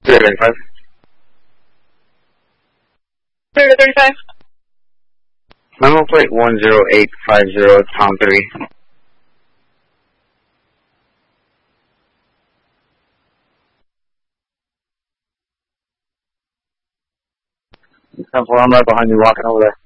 035. 035. Memo plate 10850, Tom 3. I'm right behind you, walking over there.